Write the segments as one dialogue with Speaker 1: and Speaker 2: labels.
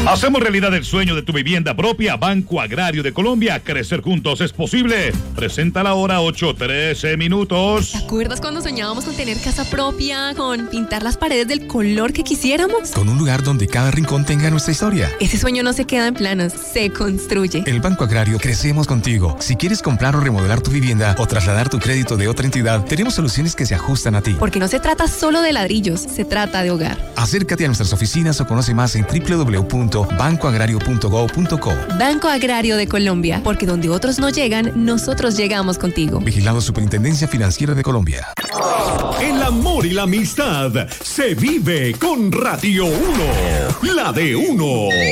Speaker 1: Hacemos realidad el sueño de tu vivienda propia. Banco Agrario de Colombia. Crecer juntos es posible. Presenta la hora 8:13 minutos.
Speaker 2: ¿Te acuerdas cuando soñábamos con tener casa propia? Con pintar las paredes del color que quisiéramos.
Speaker 3: Con un lugar donde cada rincón tenga nuestra historia.
Speaker 2: Ese sueño no se queda en planos, se construye.
Speaker 3: El Banco Agrario crecemos contigo. Si quieres comprar o remodelar tu vivienda o trasladar tu crédito de otra entidad, tenemos soluciones que se ajustan a ti.
Speaker 2: Porque no se trata solo de ladrillos, se trata de hogar.
Speaker 3: Acércate a nuestras oficinas o conoce más en www.bancoagrario.go.co.
Speaker 2: Banco Agrario de Colombia, porque donde otros no llegan, nosotros llegamos contigo.
Speaker 3: Vigilado Superintendencia Financiera de Colombia.
Speaker 4: El amor y la amistad se vive con Radio 1, la de 1.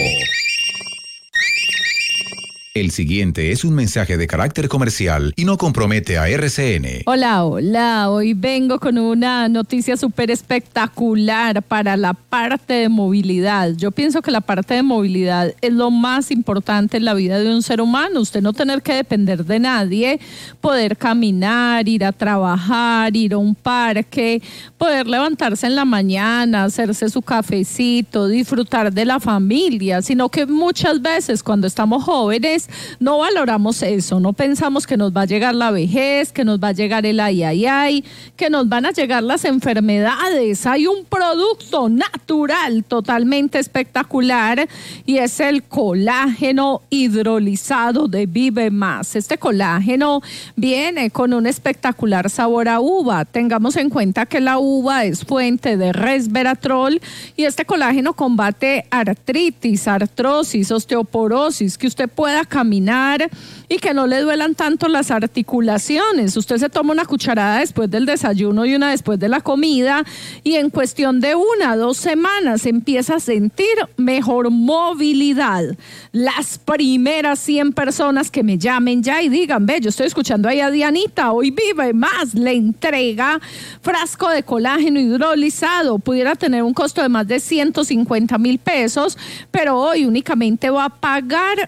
Speaker 5: El siguiente es un mensaje de carácter comercial y no compromete a RCN.
Speaker 6: Hola, hoy vengo con una noticia súper espectacular para la parte de movilidad. Yo pienso que la parte de movilidad es lo más importante en la vida de un ser humano. Usted no tener que depender de nadie, poder caminar, ir a trabajar, ir a un parque, poder levantarse en la mañana, hacerse su cafecito, disfrutar de la familia, sino que muchas veces cuando estamos jóvenes no valoramos eso, no pensamos que nos va a llegar la vejez, que nos va a llegar el ay, que nos van a llegar las enfermedades. Hay un producto natural totalmente espectacular y es el colágeno hidrolizado de Vive Más. Este colágeno viene con un espectacular sabor a uva. Tengamos en cuenta que la uva es fuente de resveratrol y este colágeno combate artritis, artrosis, osteoporosis, que usted pueda caminar y que no le duelan tanto las articulaciones. Usted se toma una cucharada después del desayuno y una después de la comida y en cuestión de 1 a 2 semanas empieza a sentir mejor movilidad. Las primeras 100 personas que me llamen ya y digan, ve, yo estoy escuchando ahí a Dianita, hoy Vive Más le entrega frasco de colágeno hidrolizado, pudiera tener un costo de más de 150,000 pesos, pero hoy únicamente va a pagar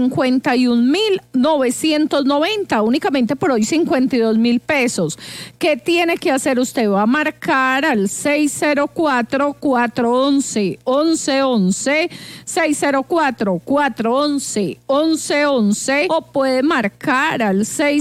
Speaker 6: 51,990, únicamente por hoy 52,000 pesos. ¿Qué tiene que hacer usted? Va a marcar al 604-411-1111, 604-411-1111 o puede marcar al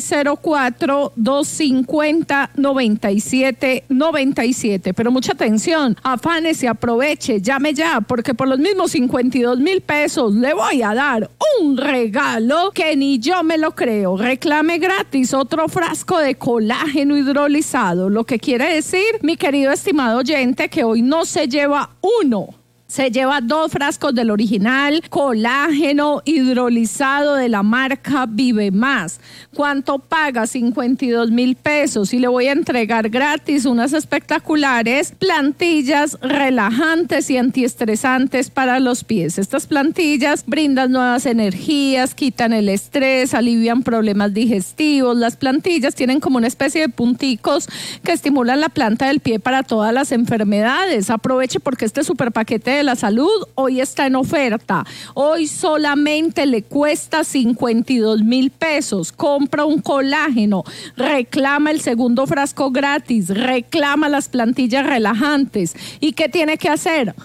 Speaker 6: 604-250-9797. Pero mucha atención, afánese, aproveche, llame ya, porque por los mismos 52,000 pesos le voy a dar un regalo que ni yo me lo creo. Reclame gratis otro frasco de colágeno hidrolizado, lo que quiere decir, mi querido estimado oyente, que hoy no se lleva uno, se lleva 2 frascos del original colágeno hidrolizado de la marca Vive Más. ¿Cuánto paga? 52,000 pesos y le voy a entregar gratis unas espectaculares plantillas relajantes y antiestresantes para los pies. Estas plantillas brindan nuevas energías, quitan el estrés, alivian problemas digestivos. Las plantillas tienen como una especie de punticos que estimulan la planta del pie para todas las enfermedades. Aproveche porque este super paquete de la salud hoy está en oferta. Hoy solamente le cuesta 52,000 pesos. Compra un colágeno, reclama el segundo frasco gratis, reclama las plantillas relajantes. ¿Y qué tiene que hacer?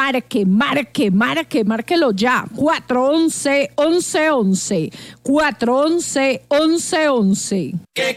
Speaker 6: Márquelo ya. 411-1111. 411-1111.